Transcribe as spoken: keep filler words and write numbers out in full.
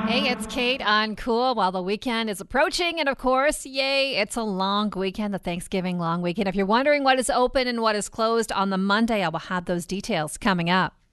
Hey, it's Kate on Cool while the weekend is approaching. And of course, yay, it's a long weekend, the Thanksgiving long weekend. If you're wondering what is open and what is closed on the Monday, I will have those details coming up.